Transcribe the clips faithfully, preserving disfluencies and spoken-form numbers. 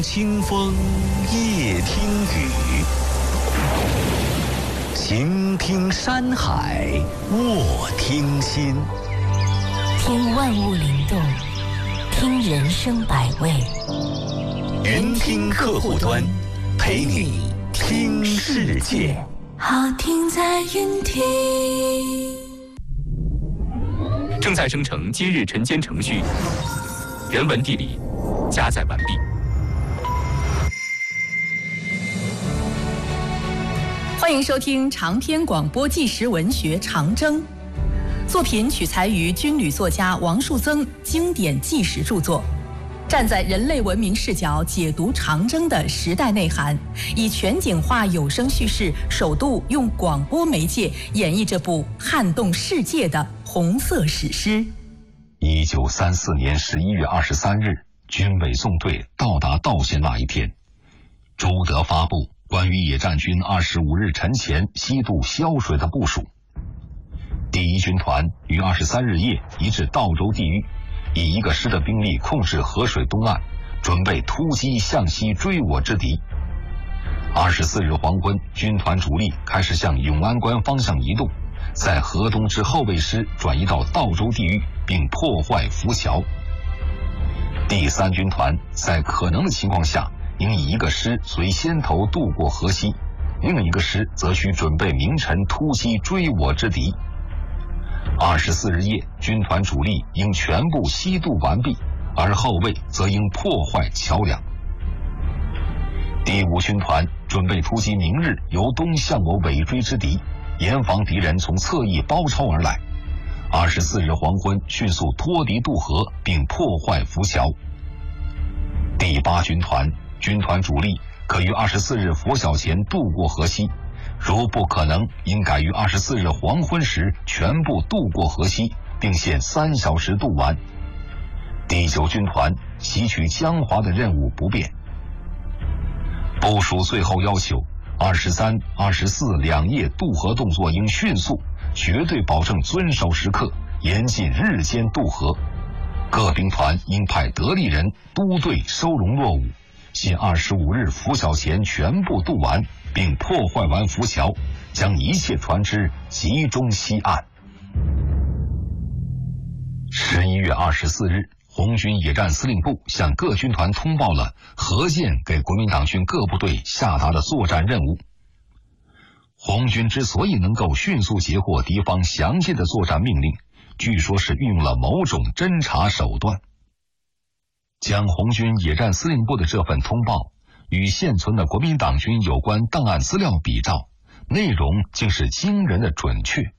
清风夜听雨，晴听山海卧听心。 听万物灵动，听人生百味。 云听客户端，陪你听世界。 好听在云听。 正在生成今日晨间程序，人文地理加载完毕。 欢迎收听长篇广播纪实文学《长征》，作品取材于军旅作家王树增经典纪实著作，站在人类文明视角解读长征的时代内涵，以全景化有声叙事，首度用广播媒介演绎这部撼动世界的红色史诗。 一九三四年十一月二十三日，军委纵队到达道县那一天，朱德发布关于野战军二十五日晨前西渡萧水的部署。第一军团于二十三日夜移至道州地域，以一个师的兵力控制河水东岸，准备突击向西追我之敌。二十四日黄昏，军团主力开始向永安关方向移动，在河东之后卫师转移到道州地域，并破坏浮桥。第三军团在可能的情况下，应以一个师随先头渡过河西，另一个师则需准备明晨突击追我之敌。二十四日夜，军团主力应全部西渡完毕，而后卫则应破坏桥梁。第五军团准备突击明日由东向我尾追之敌，严防敌人从侧翼包抄而来。二十四日黄昏，迅速脱敌渡河，并破坏浮桥。第八军团军团主力可于二十四日拂晓前渡过河西，如不可能，应改于二十四日黄昏时全部渡过河西，并限三小时渡完。第九军团袭取江华的任务不变。部署最后要求，二十三、二十四两夜渡河动作应迅速，绝对保证遵守时刻，严禁日间渡河。各兵团应派得力人督队收容落伍，限二十五日拂晓前全部渡完，并破坏完浮桥，将一切船只集中西岸。十一月二十四日，红军野战司令部向各军团通报了何健给国民党军各部队下达的作战任务。红军之所以能够迅速截获敌方详细的作战命令，据说是运用了某种侦察手段。将红军野战司令部的这份通报与现存的国民党军有关档案资料比照，内容竟是惊人的准确。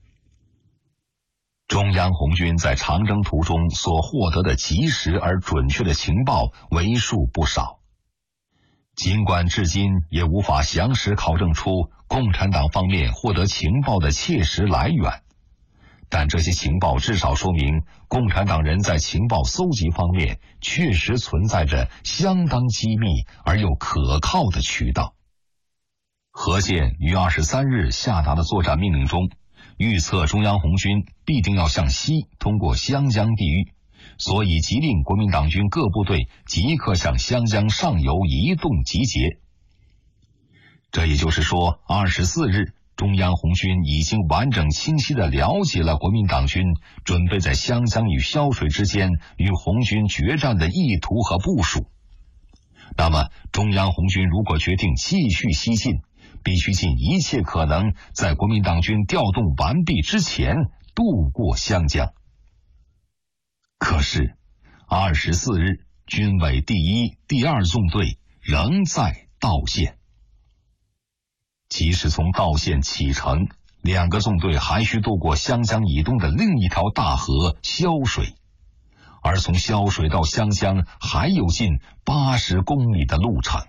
中央红军在长征途中所获得的及时而准确的情报为数不少，尽管至今也无法详实考证出共产党方面获得情报的切实来源，但这些情报至少说明共产党人在情报搜集方面确实存在着相当机密而又可靠的渠道。何健于二十三日下达的作战命令中，预测中央红军必定要向西通过湘江地域，所以急令国民党军各部队即刻向湘江上游移动集结。这也就是说，二十四日中央红军已经完整清晰地了解了国民党军准备在湘江与萧水之间与红军决战的意图和部署。那么中央红军如果决定继续西进，必须尽一切可能在国民党军调动完毕之前渡过湘江。可是二十四日，军委第一、第二纵队仍在道县。即使从道县启程，两个纵队还需渡过湘江以东的另一条大河萧水，而从萧水到湘江还有近八十公里的路程。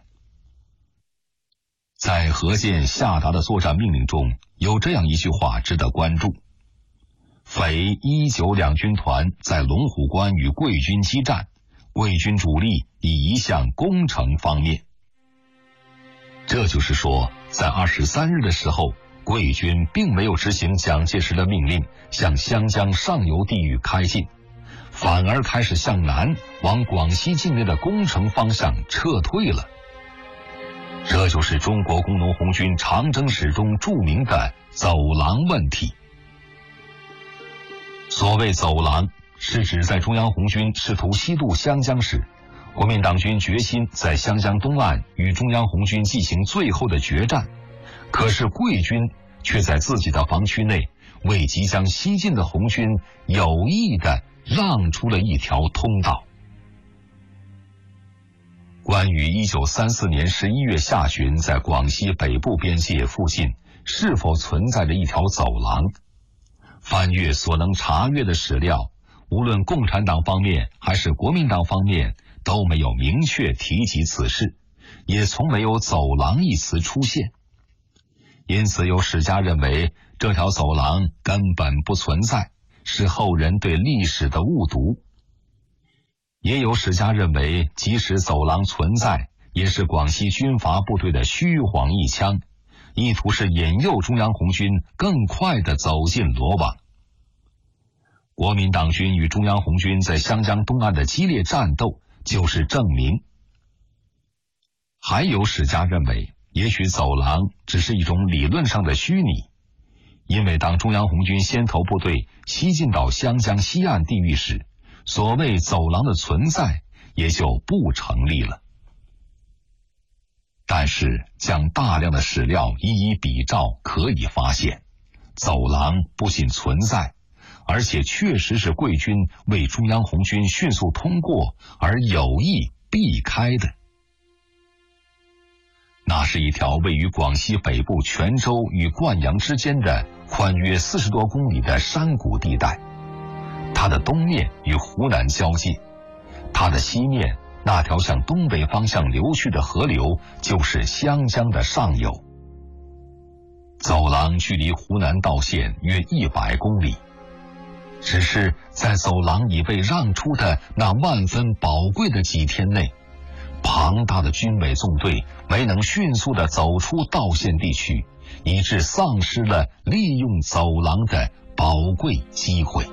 在何健下达的作战命令中，有这样一句话值得关注：匪一九两军团在龙虎关与桂军激战，桂军主力已移向攻城方面。这就是说，在二十三日的时候，桂军并没有执行蒋介石的命令向湘江上游地域开进， 反而开始向南往广西境内的攻城方向撤退了。这就是中国工农红军长征史中著名的走廊问题。所谓走廊，是指在中央红军试图西渡湘江时，国民党军决心在湘江东岸与中央红军进行最后的决战，可是桂军却在自己的防区内为即将西进的红军有意地让出了一条通道。关于一九三四年十一月下旬在广西北部边界附近是否存在着一条走廊，翻阅所能查阅的史料，无论共产党方面还是国民党方面都没有明确提及此事，也从没有走廊一词出现。因此有史家认为这条走廊根本不存在，是后人对历史的误读。也有史家认为即使走廊存在，也是广西军阀部队的虚晃一枪，意图是引诱中央红军更快地走进罗网。国民党军与中央红军在湘江东岸的激烈战斗就是证明。还有史家认为，也许走廊只是一种理论上的虚拟，因为当中央红军先头部队西进到湘江西岸地域时，所谓走廊的存在也就不成立了。但是将大量的史料一一比照，可以发现，走廊不仅存在，而且确实是桂军为中央红军迅速通过而有意避开的。那是一条位于广西北部泉州与灌阳之间的宽约四十多公里的山谷地带，它的东面与湖南交界，它的西面那条向东北方向流去的河流就是湘江的上游。走廊距离湖南道线约一百公里，只是在走廊已被让出的那万分宝贵的几天内，庞大的军委纵队没能迅速地走出道线地区，以致丧失了利用走廊的宝贵机会。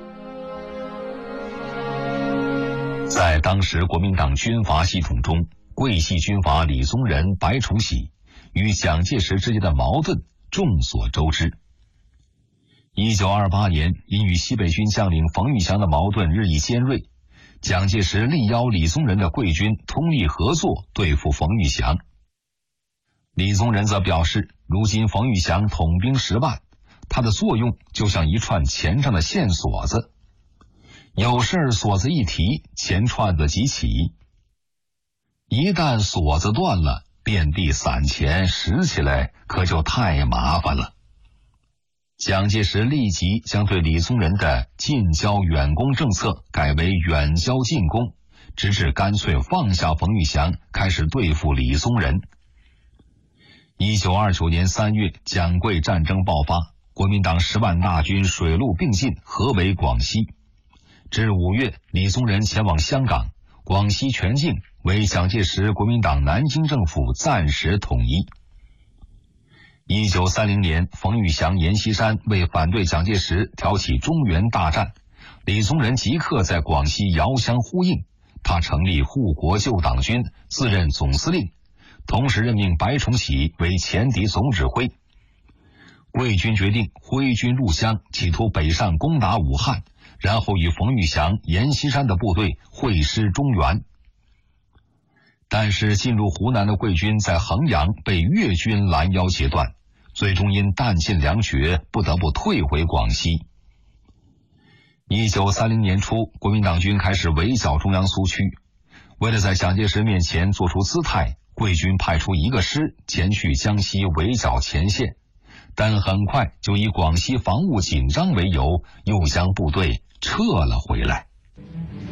在当时国民党军阀系统中，桂系军阀李宗仁、白崇禧与蒋介石之间的矛盾众所周知。一九二八年，因与西北军将领冯玉祥的矛盾日益尖锐，蒋介石力邀李宗仁的桂军通力合作对付冯玉祥。李宗仁则表示，如今冯玉祥统兵十万，他的作用就像一串钱上的线索子，有事锁子一提，钱串子即起，一旦锁子断了，遍地散钱拾起来可就太麻烦了。蒋介石立即将对李宗仁的近交远攻政策改为远交近攻，直至干脆放下冯玉祥，开始对付李宗仁。一九二九年三月，蒋桂战争爆发，国民党十万大军水陆并进，合围广西。至五月，李宗仁前往香港，广西全境为蒋介石国民党南京政府暂时统一。一九三零年，冯玉祥、阎锡山为反对蒋介石挑起中原大战，李宗仁即刻在广西遥相呼应，他成立护国救党军，自任总司令，同时任命白崇禧为前敌总指挥。桂军决定挥军入湘，企图北上攻打武汉，然后与冯玉祥、阎锡山的部队会师中原。但是进入湖南的桂军在衡阳被粤军拦腰截断，最终因弹尽粮绝，不得不退回广西。一九三零年初，国民党军开始围剿中央苏区，为了在蒋介石面前做出姿态，桂军派出一个师前去江西围剿前线，但很快就以广西防务紧张为由，又将部队撤了回来。